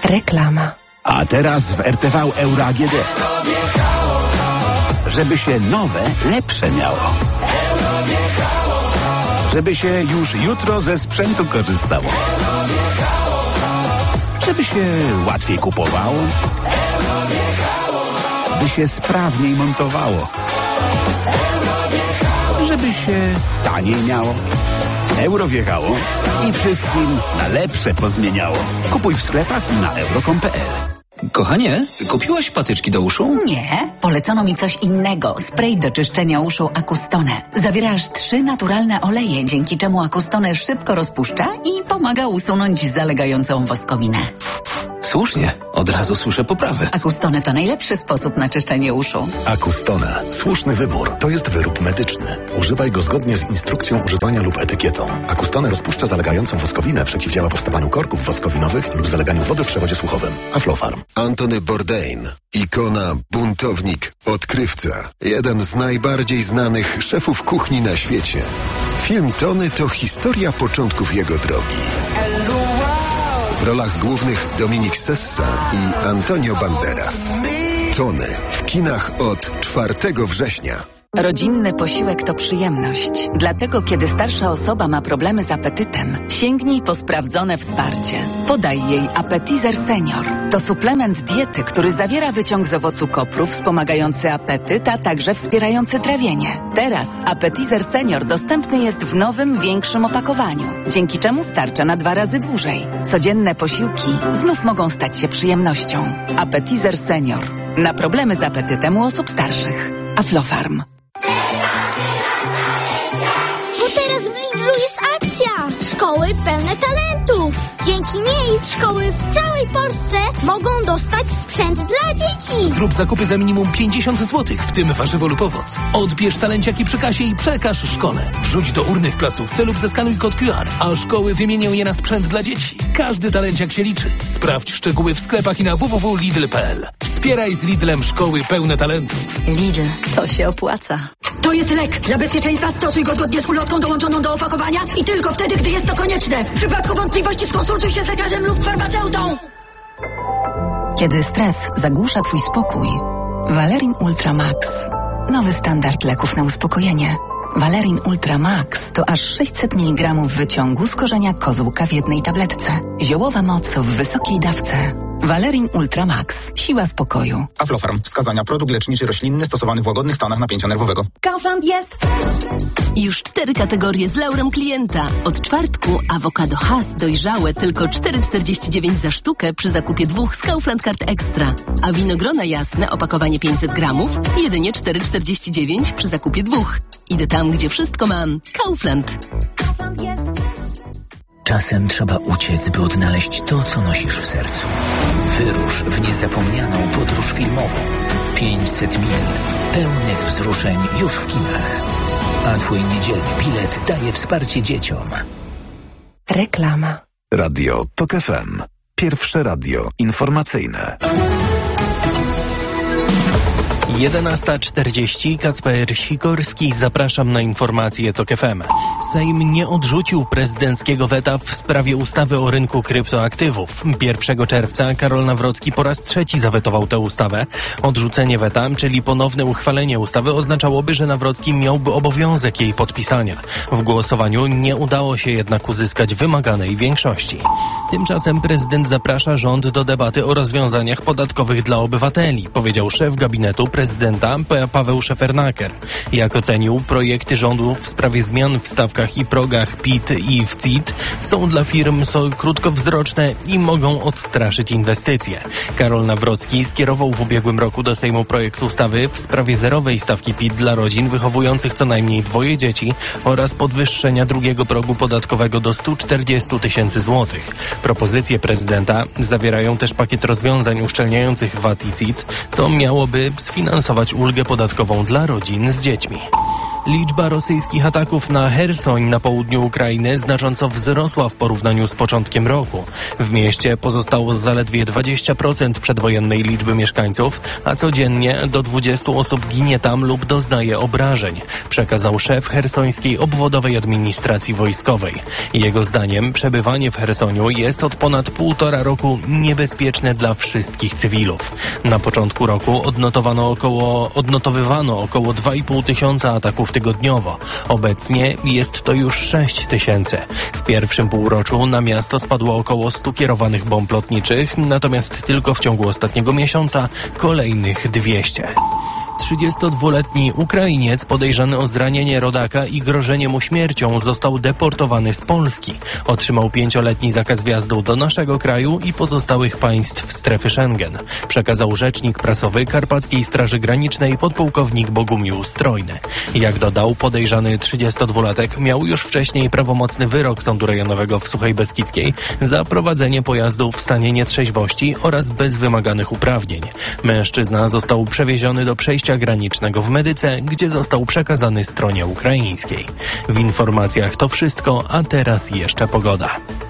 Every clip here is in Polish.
Reklama. A teraz w RTV Euro AGD. Żeby się nowe, lepsze miało. Żeby się już jutro ze sprzętu korzystało. Żeby się łatwiej kupowało. By się sprawniej montowało. Żeby się taniej miało. Euro wjechało i wszystkim na lepsze pozmieniało. Kupuj w sklepach i na euro.com.pl. Kochanie, kupiłaś patyczki do uszu? Nie, polecono mi coś innego. Spray do czyszczenia uszu Acustone. Zawiera aż 3 naturalne oleje, dzięki czemu Acustone szybko rozpuszcza i pomaga usunąć zalegającą woskowinę. Słusznie, od razu słyszę poprawy. Acustone to najlepszy sposób na czyszczenie uszu. Acustone. Słuszny wybór. To jest wyrób medyczny. Używaj go zgodnie z instrukcją używania lub etykietą. Acustone rozpuszcza zalegającą woskowinę, przeciwdziała powstawaniu korków woskowinowych lub zaleganiu wody w przewodzie słuchowym. Aflofarm. Antony Bourdain. Ikona, buntownik, odkrywca. Jeden z najbardziej znanych szefów kuchni na świecie. Film Tony to historia początków jego drogi. W rolach głównych Dominik Sessa i Antonio Banderas. Tony w kinach od 4 września. Rodzinny posiłek to przyjemność. Dlatego, kiedy starsza osoba ma problemy z apetytem, sięgnij po sprawdzone wsparcie. Podaj jej Appetizer Senior. To suplement diety, który zawiera wyciąg z owocu kopru wspomagający apetyt, a także wspierający trawienie. Teraz Appetizer Senior dostępny jest w nowym, większym opakowaniu, dzięki czemu starcza na 2 razy dłużej. Codzienne posiłki znów mogą stać się przyjemnością. Appetizer Senior. Na problemy z apetytem u osób starszych. Aflofarm. Bo teraz w Lidlu jest akcja! Szkoły pełne talentów! Dzięki niej szkoły w całej Polsce mogą dostać sprzęt dla dzieci! Zrób zakupy za minimum 50 zł, w tym warzywo lub owoc. Odbierz talenciaki przy kasie i przekaż szkole. Wrzuć do urny w placówce lub zeskanuj kod QR, a szkoły wymienią je na sprzęt dla dzieci. Każdy talenciak się liczy. Sprawdź szczegóły w sklepach i na www.lidl.pl. Wspieraj z Lidlem szkoły pełne talentów. Lidl, to się opłaca. To jest lek. Dla bezpieczeństwa stosuj go zgodnie z ulotką dołączoną do opakowania i tylko wtedy, gdy jest to konieczne. W przypadku wątpliwości skonsultuj się z lekarzem lub farmaceutą. Kiedy stres zagłusza twój spokój, Valerin Ultra Max. Nowy standard leków na uspokojenie. Valerin Ultra Max to aż 600 mg wyciągu z korzenia kozłka w jednej tabletce. Ziołowa moc w wysokiej dawce. Valerin Ultra Max. Siła spokoju. Aflofarm. Wskazania. Produkt leczniczy roślinny stosowany w łagodnych stanach napięcia nerwowego. Kaufland jest już 4 kategorie z laurem klienta. Od czwartku awokado Hass dojrzałe tylko 4,49 za sztukę przy zakupie 2 z Kaufland Card Extra. A winogrona jasne opakowanie 500 gramów jedynie 4,49 przy zakupie 2. Idę tam, gdzie wszystko mam. Kaufland. Kaufland jest. Czasem trzeba uciec, by odnaleźć to, co nosisz w sercu. Wyrusz w niezapomnianą podróż filmową. 500 mil pełnych wzruszeń już w kinach. A twój niedzielny bilet daje wsparcie dzieciom. Reklama. Radio TOK FM. Pierwsze radio informacyjne. 11:40. Kacper Sikorski, zapraszam na informacje TOK FM. Sejm nie odrzucił prezydenckiego weta w sprawie ustawy o rynku kryptoaktywów. 1 czerwca Karol Nawrocki po raz 3 zawetował tę ustawę. Odrzucenie weta, czyli ponowne uchwalenie ustawy, oznaczałoby, że Nawrocki miałby obowiązek jej podpisania. W głosowaniu nie udało się jednak uzyskać wymaganej większości. Tymczasem prezydent zaprasza rząd do debaty o rozwiązaniach podatkowych dla obywateli, powiedział szef gabinetu prezydenta Paweł Szefernaker. Jak ocenił, projekty rządu w sprawie zmian w stawkach i progach PIT i w CIT są dla firm krótkowzroczne i mogą odstraszyć inwestycje. Karol Nawrocki skierował w ubiegłym roku do Sejmu projekt ustawy w sprawie zerowej stawki PIT dla rodzin wychowujących co najmniej 2 dzieci oraz podwyższenia drugiego progu podatkowego do 140 000 złotych. Propozycje prezydenta zawierają też pakiet rozwiązań uszczelniających VAT i CIT, co miałoby sfinansować ulgę podatkową dla rodzin z dziećmi. Liczba rosyjskich ataków na Chersoń na południu Ukrainy znacząco wzrosła w porównaniu z początkiem roku. W mieście pozostało zaledwie 20% przedwojennej liczby mieszkańców, a codziennie do 20 osób ginie tam lub doznaje obrażeń, przekazał szef chersońskiej obwodowej administracji wojskowej. Jego zdaniem przebywanie w Chersoniu jest od ponad 1,5 roku niebezpieczne dla wszystkich cywilów. Na początku roku odnotowywano około 2,5 tysiąca ataków tygodniowo. Obecnie jest to już 6 tysięcy. W pierwszym półroczu na miasto spadło około 100 kierowanych bomb lotniczych, natomiast tylko w ciągu ostatniego miesiąca kolejnych 200. 32-letni Ukrainiec podejrzany o zranienie rodaka i grożenie mu śmiercią został deportowany z Polski. Otrzymał 5-letni zakaz wjazdu do naszego kraju i pozostałych państw strefy Schengen, przekazał rzecznik prasowy Karpackiej Straży Granicznej podpułkownik Bogumił Strojny. Jak dodał, podejrzany 32-latek miał już wcześniej prawomocny wyrok Sądu Rejonowego w Suchej Beskidzkiej za prowadzenie pojazdu w stanie nietrzeźwości oraz bez wymaganych uprawnień. Mężczyzna został przewieziony do przejścia granicznego w Medyce, gdzie został przekazany stronie ukraińskiej. W informacjach to wszystko, a teraz jeszcze pogoda.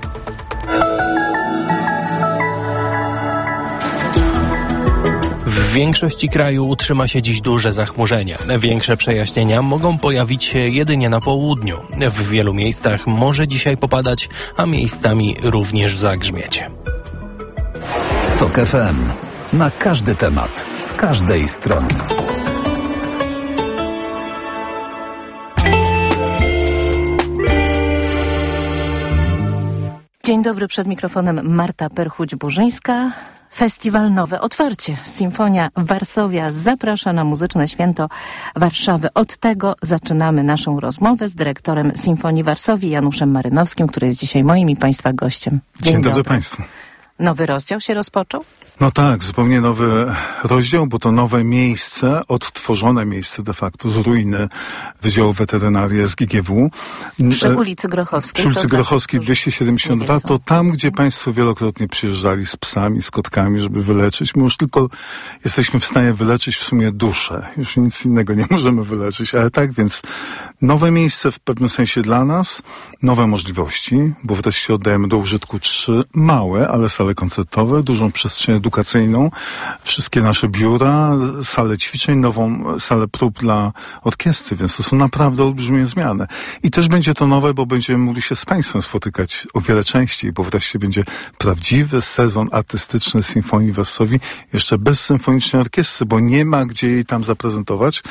W większości kraju utrzyma się dziś duże zachmurzenie. Większe przejaśnienia mogą pojawić się jedynie na południu. W wielu miejscach może dzisiaj popadać, a miejscami również zagrzmieć. TOK FM. Na każdy temat, z każdej strony. Dzień dobry, przed mikrofonem Marta Perchuć-Burzyńska. Festiwal Nowe Otwarcie. Sinfonia Warszawia zaprasza na muzyczne święto Warszawy. Od tego zaczynamy naszą rozmowę z dyrektorem Sinfonii Warszawii Januszem Marynowskim, który jest dzisiaj moim i Państwa gościem. Dzień dobry Państwu. Nowy rozdział się rozpoczął? No tak, zupełnie nowy rozdział, bo to nowe miejsce, odtworzone miejsce de facto z ruiny Wydziału Weterynarii SGGW. Przy ulicy Grochowskiej. Przy ulicy Grochowskiej 272, to tam, gdzie Państwo wielokrotnie przyjeżdżali z psami, z kotkami, żeby wyleczyć. My już tylko jesteśmy w stanie wyleczyć w sumie duszę. Już nic innego nie możemy wyleczyć, ale tak więc nowe miejsce w pewnym sensie dla nas, nowe możliwości, bo wreszcie oddajemy do użytku 3 małe, ale sale koncertowe, dużą przestrzeń edukacyjną, wszystkie nasze biura, salę ćwiczeń, nową salę prób dla orkiestry, więc to są naprawdę olbrzymie zmiany. I też będzie to nowe, bo będziemy mogli się z Państwem spotykać o wiele częściej, bo wreszcie będzie prawdziwy sezon artystyczny Sinfonii Warszawii, jeszcze bez symfonicznej orkiestry, bo nie ma gdzie jej tam zaprezentować.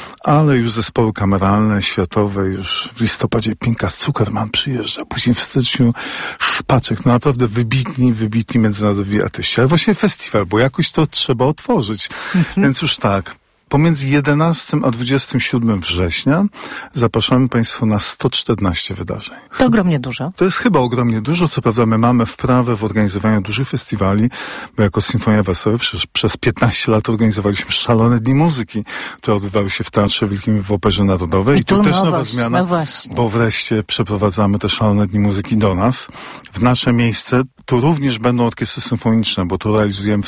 Ale już zespoły kameralne, światowe, już w listopadzie Pinkas Zuckerman przyjeżdża, później w styczniu Szpaczek, no naprawdę wybitni międzynarodowi artyści. Ale właśnie festiwal, bo jakoś to trzeba otworzyć. Więc już tak. Pomiędzy 11 a 27 września zapraszamy Państwa na 114 wydarzeń. To ogromnie dużo. To jest chyba ogromnie dużo. Co prawda my mamy wprawę w organizowaniu dużych festiwali, bo jako Sinfonia Warszawia przez 15 lat organizowaliśmy szalone dni muzyki, które odbywały się w Teatrze Wielkim w Operze Narodowej. I tu też nowa zmiana, bo wreszcie przeprowadzamy te szalone dni muzyki do nas, w nasze miejsce. Tu również będą orkiestry symfoniczne, bo to realizujemy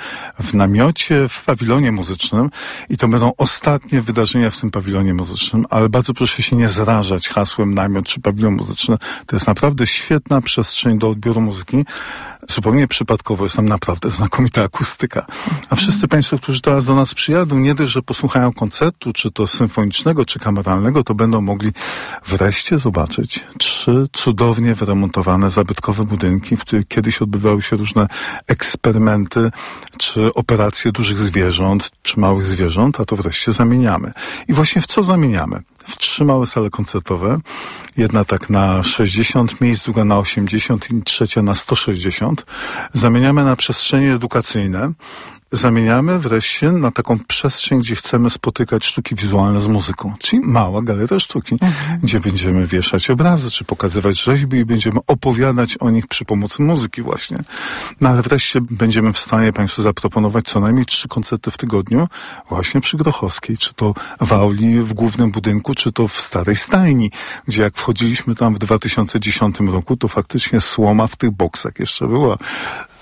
w namiocie, w pawilonie muzycznym i to będą ostatnie wydarzenia w tym pawilonie muzycznym, ale bardzo proszę się nie zrażać hasłem namiot czy pawilon muzyczny. To jest naprawdę świetna przestrzeń do odbioru muzyki. Zupełnie przypadkowo jest tam naprawdę znakomita akustyka. A wszyscy Państwo, którzy teraz do nas przyjadą, nie dość, że posłuchają koncertu, czy to symfonicznego, czy kameralnego, to będą mogli wreszcie zobaczyć 3 cudownie wyremontowane, zabytkowe budynki, w których kiedyś odbywały się różne eksperymenty, czy operacje dużych zwierząt, czy małych zwierząt, a to wreszcie zamieniamy. I właśnie w co zamieniamy? W 3 małe sale koncertowe, jedna tak na 60 miejsc, druga na 80 i trzecia na 160. Zamieniamy na przestrzenie edukacyjne. Zamieniamy wreszcie na taką przestrzeń, gdzie chcemy spotykać sztuki wizualne z muzyką, czyli mała galeria sztuki, gdzie będziemy wieszać obrazy, czy pokazywać rzeźby i będziemy opowiadać o nich przy pomocy muzyki właśnie. No ale wreszcie będziemy w stanie Państwu zaproponować co najmniej 3 koncerty w tygodniu właśnie przy Grochowskiej, czy to w auli w głównym budynku, czy to w starej stajni, gdzie jak wchodziliśmy tam w 2010 roku, to faktycznie słoma w tych boksach jeszcze była.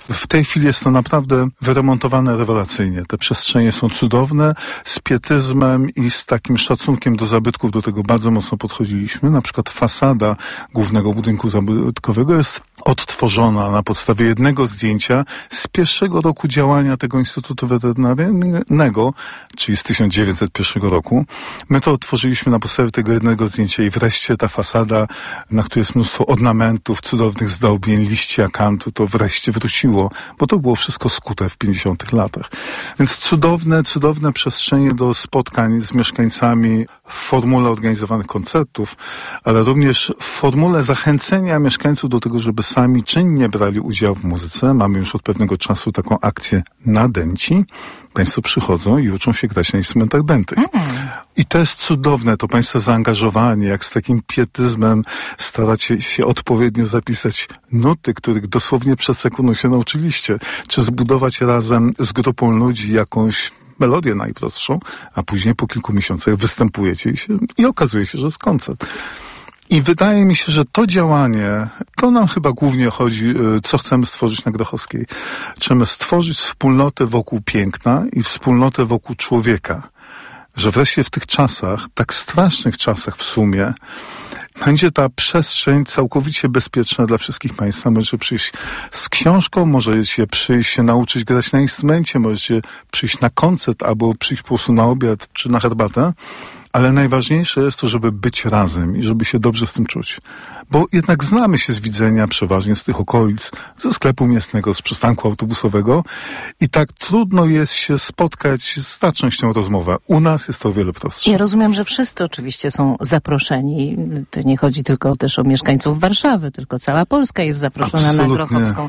W tej chwili jest to naprawdę wyremontowane rewelacyjnie. Te przestrzenie są cudowne, z pietyzmem i z takim szacunkiem do zabytków do tego bardzo mocno podchodziliśmy. Na przykład fasada głównego budynku zabytkowego jest odtworzona na podstawie jednego zdjęcia z pierwszego roku działania tego Instytutu Weterynaryjnego, czyli z 1901 roku. My to odtworzyliśmy na podstawie tego jednego zdjęcia i wreszcie ta fasada, na której jest mnóstwo ornamentów, cudownych zdobień, liści akantu, to wreszcie wróciło, bo to było wszystko skute w 50 latach. Więc cudowne przestrzenie do spotkań z mieszkańcami w formule organizowanych koncertów, ale również w formule zachęcenia mieszkańców do tego, żeby sami czynnie brali udział w muzyce. Mamy już od pewnego czasu taką akcję na dęci. Państwo przychodzą i uczą się grać na instrumentach dętych. I to jest cudowne, to Państwa zaangażowanie, jak z takim pietyzmem staracie się odpowiednio zapisać nuty, których dosłownie przed sekundą się nauczyliście, czy zbudować razem z grupą ludzi jakąś melodię najprostszą, a później po kilku miesiącach występujecie i okazuje się, że jest koncert. I wydaje mi się, że to działanie, to nam chyba głównie chodzi, co chcemy stworzyć na Grochowskiej. Chcemy stworzyć wspólnotę wokół piękna i wspólnotę wokół człowieka. Że wreszcie w tych czasach, tak strasznych czasach w sumie, będzie ta przestrzeń całkowicie bezpieczna dla wszystkich Państwa. Możecie przyjść z książką, możecie przyjść się nauczyć grać na instrumencie, możecie przyjść na koncert albo przyjść po prostu na obiad czy na herbatę. Ale najważniejsze jest to, żeby być razem i żeby się dobrze z tym czuć. Bo jednak znamy się z widzenia przeważnie z tych okolic, ze sklepu mięsnego, z przystanku autobusowego i tak trudno jest się spotkać, zacząć tę rozmowę. U nas jest to o wiele prostsze. Ja rozumiem, że wszyscy oczywiście są zaproszeni. To nie chodzi tylko też o mieszkańców Warszawy, tylko cała Polska jest zaproszona na Grochowską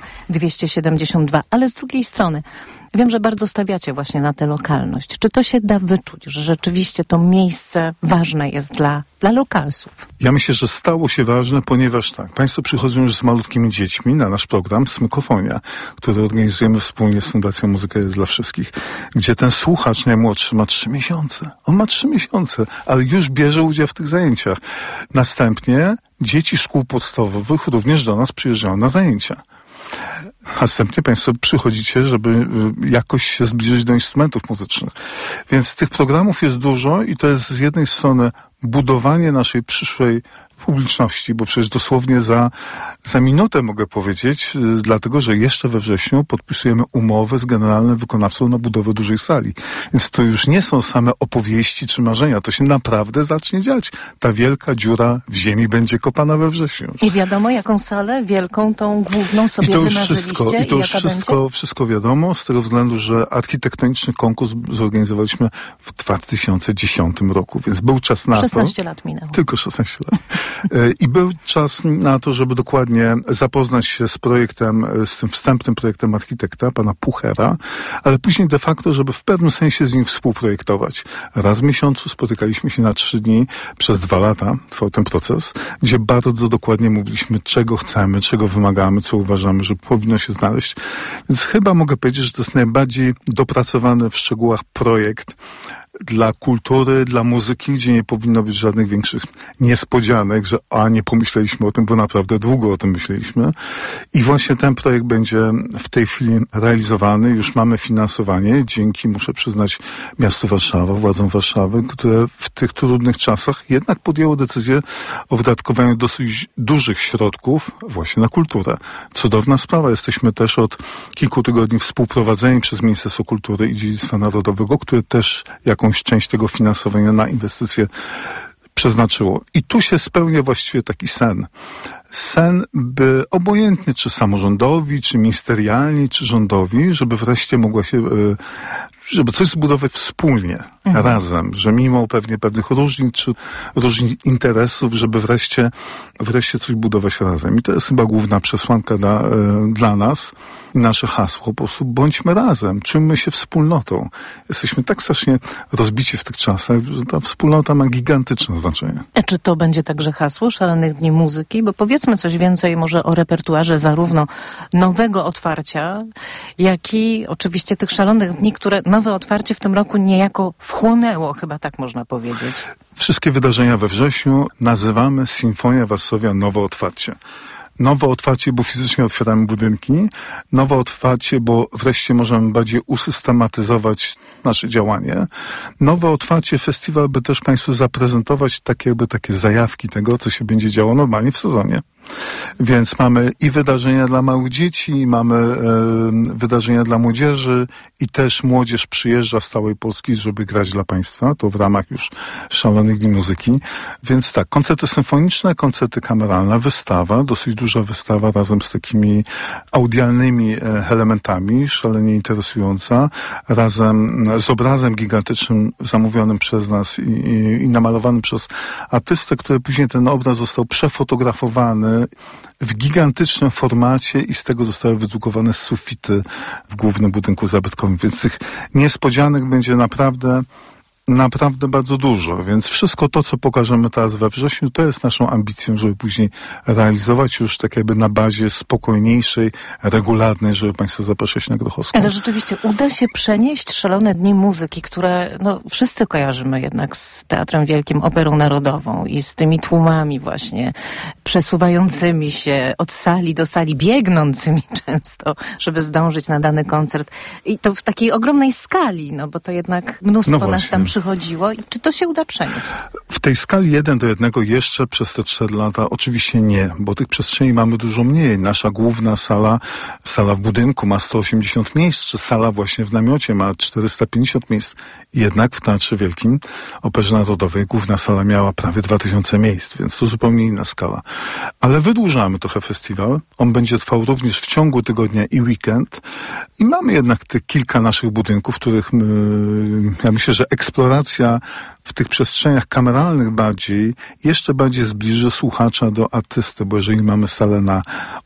272. Ale z drugiej strony, wiem, że bardzo stawiacie właśnie na tę lokalność. Czy to się da wyczuć, że rzeczywiście to miejsce ważne jest dla lokalsów? Ja myślę, że stało się ważne, ponieważ tak, Państwo przychodzą już z malutkimi dziećmi na nasz program Smykofonia, który organizujemy wspólnie z Fundacją Muzyka jest dla Wszystkich, gdzie ten słuchacz najmłodszy ma 3 miesiące. On ma 3 miesiące, ale już bierze udział w tych zajęciach. Następnie dzieci szkół podstawowych również do nas przyjeżdżają na zajęcia. Następnie Państwo przychodzicie, żeby jakoś się zbliżyć do instrumentów muzycznych. Więc tych programów jest dużo i to jest z jednej strony budowanie naszej przyszłej publiczności, bo przecież dosłownie za minutę mogę powiedzieć, dlatego że jeszcze we wrześniu podpisujemy umowę z generalnym wykonawcą na budowę dużej sali. Więc to już nie są same opowieści czy marzenia, to się naprawdę zacznie dziać. Ta wielka dziura w ziemi będzie kopana we wrześniu. I wiadomo, jaką salę wielką, tą główną sobie wymarzyliście? I to już wszystko wiadomo, z tego względu, że architektoniczny konkurs zorganizowaliśmy w 2010 roku, więc był czas na 16 lat minęło. Tylko 16 lat. I był czas na to, żeby dokładnie zapoznać się z projektem, z tym wstępnym projektem architekta, pana Puchera, ale później de facto, żeby w pewnym sensie z nim współprojektować. Raz w miesiącu spotykaliśmy się na 3 dni, przez 2 lata trwał ten proces, gdzie bardzo dokładnie mówiliśmy, czego chcemy, czego wymagamy, co uważamy, że powinno się znaleźć. Więc chyba mogę powiedzieć, że to jest najbardziej dopracowany w szczegółach projekt dla kultury, dla muzyki, gdzie nie powinno być żadnych większych niespodzianek, że nie pomyśleliśmy o tym, bo naprawdę długo o tym myśleliśmy. I właśnie ten projekt będzie w tej chwili realizowany. Już mamy finansowanie, dzięki, muszę przyznać, miastu Warszawa, władzom Warszawy, które w tych trudnych czasach jednak podjęło decyzję o wydatkowaniu dosyć dużych środków właśnie na kulturę. Cudowna sprawa. Jesteśmy też od kilku tygodni współprowadzeni przez Ministerstwo Kultury i Dziedzictwa Narodowego, które też jakąś część tego finansowania na inwestycje przeznaczyło. I tu się spełnia właściwie taki sen. Sen, by obojętnie czy samorządowi, czy ministerialni, czy rządowi, żeby wreszcie mogła się, żeby coś zbudować wspólnie, razem, że mimo pewnych różnic, czy różnic interesów, żeby wreszcie coś budować razem. I to jest chyba główna przesłanka dla nas i nasze hasło. Po prostu bądźmy razem, czujmy się wspólnotą. Jesteśmy tak strasznie rozbici w tych czasach, że ta wspólnota ma gigantyczne znaczenie. A czy to będzie także hasło Szalonych Dni Muzyki? Bo powiedzmy coś więcej może o repertuarze zarówno nowego otwarcia, jak i oczywiście tych Szalonych Dni, które nowe otwarcie w tym roku niejako wchłonęło, chyba tak można powiedzieć. Wszystkie wydarzenia we wrześniu nazywamy Sinfonia Varsovia Nowe Otwarcie. Nowe otwarcie, bo fizycznie otwieramy budynki. Nowe otwarcie, bo wreszcie możemy bardziej usystematyzować nasze działanie. Nowe otwarcie festiwal, by też Państwu zaprezentować takie zajawki tego, co się będzie działo normalnie w sezonie. Więc mamy i wydarzenia dla małych dzieci, mamy wydarzenia dla młodzieży i też młodzież przyjeżdża z całej Polski, żeby grać dla Państwa. To w ramach już Szalonych Dni Muzyki. Więc tak, koncerty symfoniczne, koncerty kameralne, wystawa, dosyć duża wystawa razem z takimi audialnymi elementami, szalenie interesująca, razem z obrazem gigantycznym zamówionym przez nas i namalowanym przez artystę, który później ten obraz został przefotografowany w gigantycznym formacie i z tego zostały wydrukowane sufity w głównym budynku zabytkowym. Więc tych niespodzianek będzie naprawdę bardzo dużo, więc wszystko to, co pokażemy teraz we wrześniu, to jest naszą ambicją, żeby później realizować już tak jakby na bazie spokojniejszej, regularnej, żeby Państwa zapraszać na Grochowską. Ale rzeczywiście uda się przenieść Szalone Dni Muzyki, które wszyscy kojarzymy jednak z Teatrem Wielkim, Operą Narodową i z tymi tłumami właśnie przesuwającymi się od sali do sali, biegnącymi często, żeby zdążyć na dany koncert. I to w takiej ogromnej skali, bo to jednak mnóstwo nas tam przychodziło. I czy to się uda przenieść? W tej skali 1:1 jeszcze przez te 4 lata oczywiście nie, bo tych przestrzeni mamy dużo mniej. Nasza główna sala w budynku ma 180 miejsc, czy sala właśnie w namiocie ma 450 miejsc. Jednak w Teatrze Wielkim, Operze Narodowej, główna sala miała prawie 2000 miejsc, więc to zupełnie inna skala. Ale wydłużamy trochę festiwal. On będzie trwał również w ciągu tygodnia i weekend. I mamy jednak te kilka naszych budynków, w których ja myślę, że eksploracja w tych przestrzeniach kameralnych jeszcze bardziej zbliży słuchacza do artysty, bo jeżeli mamy salę na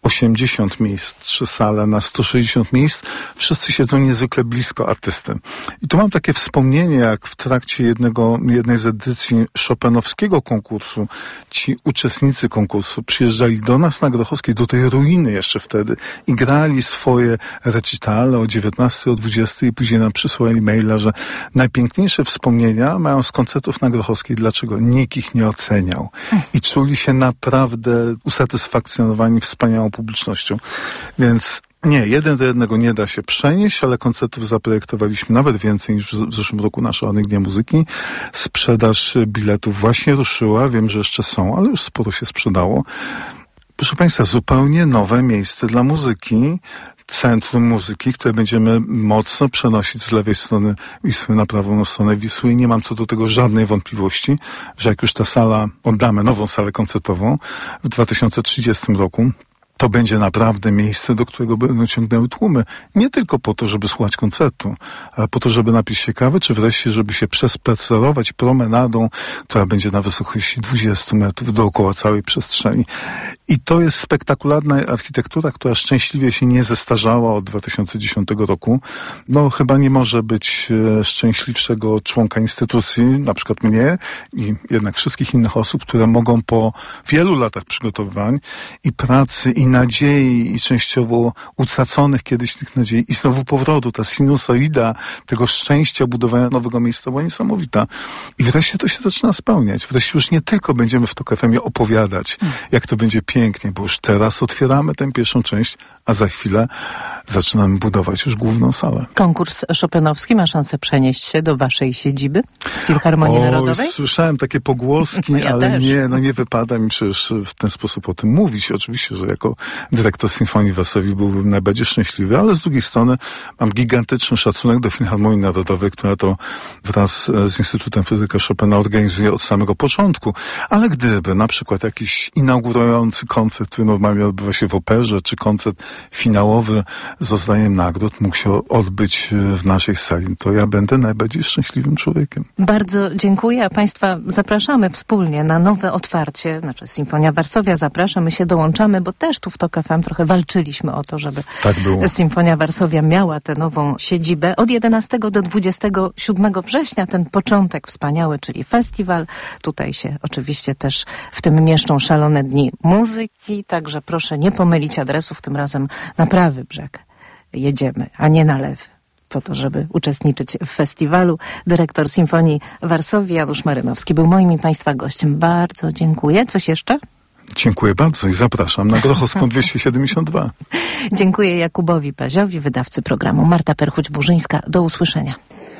80 miejsc, czy salę na 160 miejsc, wszyscy siedzą niezwykle blisko artysty. I tu mam takie wspomnienie, jak w trakcie jednej z edycji Chopinowskiego konkursu ci uczestnicy konkursu przyjeżdżali do nas na Grochowskiej, do tej ruiny jeszcze wtedy i grali swoje recitale o 19, o 20 i później nam przysłali maila, że najpiękniejsze wspomnienia mają z koncertów na Grochowskiej. Dlaczego? Nikt ich nie oceniał. I czuli się naprawdę usatysfakcjonowani wspaniałą publicznością. Więc nie, 1:1 nie da się przenieść, ale koncertów zaprojektowaliśmy nawet więcej niż w zeszłym roku na Szalonych Dniach Muzyki. Sprzedaż biletów właśnie ruszyła. Wiem, że jeszcze są, ale już sporo się sprzedało. Proszę Państwa, zupełnie nowe miejsce dla muzyki. Centrum Muzyki, które będziemy mocno przenosić z lewej strony Wisły na prawą stronę Wisły i nie mam co do tego żadnej wątpliwości, że jak już ta sala, oddamy nową salę koncertową w 2030 roku, to będzie naprawdę miejsce, do którego będą ciągnęły tłumy. Nie tylko po to, żeby słuchać koncertu, ale po to, żeby napić się kawy, czy wreszcie, żeby się przespacerować promenadą, która będzie na wysokości 20 metrów dookoła całej przestrzeni. I to jest spektakularna architektura, która szczęśliwie się nie zestarzała od 2010 roku. Chyba nie może być szczęśliwszego członka instytucji, na przykład mnie i jednak wszystkich innych osób, które mogą po wielu latach przygotowywań i pracy, i nadziei, i częściowo utraconych kiedyś tych nadziei, i znowu powrotu, ta sinusoida tego szczęścia budowania nowego miejsca była niesamowita. I wreszcie to się zaczyna spełniać. Wreszcie już nie tylko będziemy w TOK FM-ie opowiadać, jak to będzie pięknie, bo już teraz otwieramy tę pierwszą część, a za chwilę zaczynamy budować już główną salę. Konkurs Chopinowski ma szansę przenieść się do waszej siedziby z Filharmonii Narodowej? Słyszałem takie pogłoski, ale nie wypada mi przecież w ten sposób o tym mówić. Oczywiście, że jako dyrektor Symfonii Warszawy byłbym najbardziej szczęśliwy, ale z drugiej strony mam gigantyczny szacunek do Filharmonii Narodowej, która to wraz z Instytutem Fryderyka Chopina organizuje od samego początku. Ale gdyby na przykład jakiś inaugurujący koncert, który normalnie odbywa się w operze, czy koncert finałowy z rozdaniem nagród mógł się odbyć w naszej sali, to ja będę najbardziej szczęśliwym człowiekiem. Bardzo dziękuję, a Państwa zapraszamy wspólnie na nowe otwarcie, Symfonia Varsovia zaprasza, my się dołączamy, bo też tu w TOK FM trochę walczyliśmy o to, żeby Symfonia Varsovia miała tę nową siedzibę. Od 11 do 27 września ten początek wspaniały, czyli festiwal. Tutaj się oczywiście też w tym mieszczą Szalone Dni Muzyki, także proszę nie pomylić adresów, tym razem na prawy brzeg jedziemy, a nie na lewy, po to, żeby uczestniczyć w festiwalu. Dyrektor Symfonii Varsovia Janusz Marynowski był moim i Państwa gościem. Bardzo dziękuję. Coś jeszcze? Dziękuję bardzo i zapraszam na Grochowską 272. Dziękuję Jakubowi Paziowi, wydawcy programu. Marta Perchuć-Burzyńska. Do usłyszenia.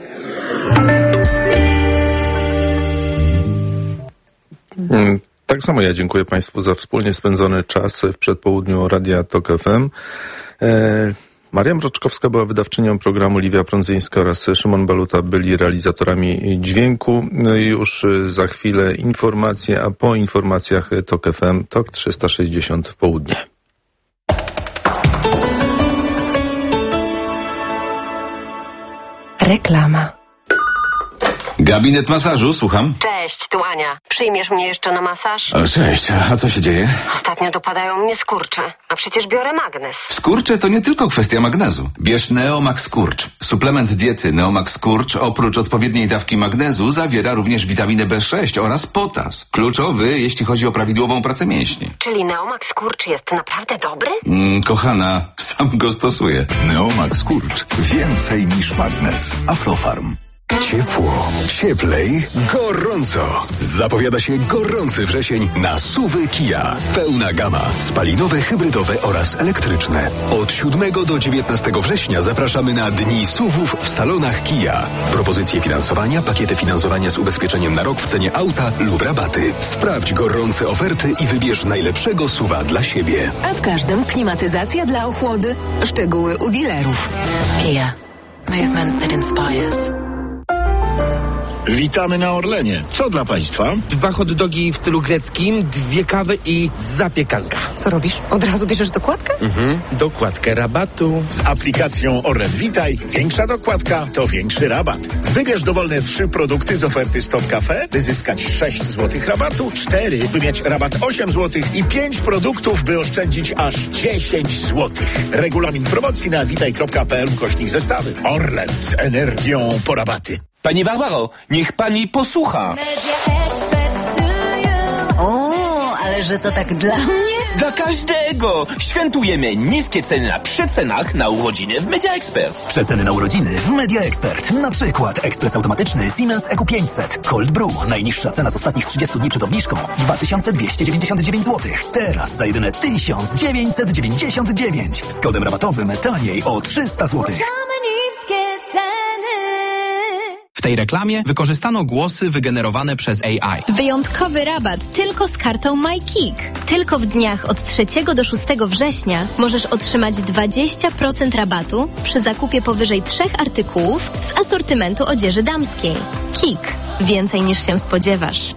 Tak samo ja dziękuję Państwu za wspólnie spędzony czas w przedpołudniu Radia Tok FM. Maria Mroczkowska była wydawczynią programu, Liwia Prądzyńska oraz Szymon Baluta byli realizatorami dźwięku. Już za chwilę informacje, a po informacjach Tok FM, Tok 360 w południe. Reklama. Gabinet masażu, słucham. Cześć, tu Ania. Przyjmiesz mnie jeszcze na masaż? O, cześć, a co się dzieje? Ostatnio dopadają mnie skurcze, a przecież biorę magnes. Skurcze to nie tylko kwestia magnezu. Bierz Neomax Skurcz. Suplement diety Neomax Skurcz oprócz odpowiedniej dawki magnezu zawiera również witaminę B6 oraz potas. Kluczowy, jeśli chodzi o prawidłową pracę mięśni. Czyli Neomax Skurcz jest naprawdę dobry? Kochana, sam go stosuję. Neomax Skurcz. Więcej niż magnes. Aflofarm. Ciepło, cieplej, gorąco. Zapowiada się gorący wrzesień na SUV-y Kia. Pełna gama. Spalinowe, hybrydowe oraz elektryczne. Od 7 do 19 września zapraszamy na Dni SUV-ów w salonach Kia. Propozycje finansowania, pakiety finansowania z ubezpieczeniem na rok w cenie auta lub rabaty. Sprawdź gorące oferty i wybierz najlepszego SUV-a dla siebie. A w każdym klimatyzacja dla ochłody. Szczegóły u dealerów. Kia. Movement that inspires. Witamy na Orlenie. Co dla Państwa? 2 hot dogi w stylu greckim, 2 kawy i zapiekanka. Co robisz? Od razu bierzesz dokładkę? Dokładkę rabatu. Z aplikacją Orlen Witaj większa dokładka to większy rabat. Wybierz dowolne 3 produkty z oferty Stop Cafe, by zyskać 6 zł rabatu, 4, by mieć rabat 8 zł i 5 produktów, by oszczędzić aż 10 zł. Regulamin promocji na witaj.pl/zestawy. Orlen z energią po rabaty. Pani Barbaro, niech pani posłucha. O, ale że to tak dla mnie? Dla każdego! Świętujemy niskie ceny na przecenach na urodziny w Media Expert. Przeceny na urodziny w Media Expert. Na przykład ekspres automatyczny Siemens EQ500 Cold Brew. Najniższa cena z ostatnich 30 dni przed obniżką 2299 zł. Teraz za jedyne 1999. Z kodem rabatowym taniej o 300 zł. W tej reklamie wykorzystano głosy wygenerowane przez AI. Wyjątkowy rabat tylko z kartą MyKick. Tylko w dniach od 3 do 6 września możesz otrzymać 20% rabatu przy zakupie powyżej 3 artykułów z asortymentu odzieży damskiej. Kick. Więcej niż się spodziewasz.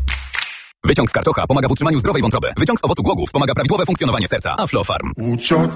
Wyciąg z karczocha pomaga w utrzymaniu zdrowej wątroby. Wyciąg z owocu głogów pomaga prawidłowe funkcjonowanie serca. Aflofarm.